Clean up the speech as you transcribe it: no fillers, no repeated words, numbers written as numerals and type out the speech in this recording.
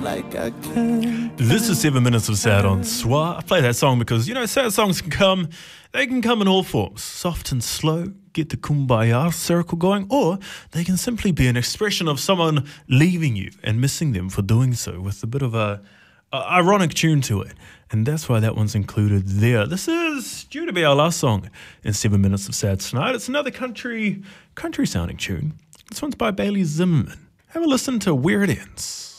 like I can. This is 7 Minutes of Sad on Soir. I play that song because, sad songs they can come in all forms. Soft and slow, get the kumbaya circle going, or they can simply be an expression of someone leaving you and missing them for doing so with a bit of a ironic tune to it. And that's why that one's included there. This is due to be our last song in 7 Minutes of Sad tonight. It's another country sounding tune. This one's by Bailey Zimmerman. Have a listen to Where It Ends.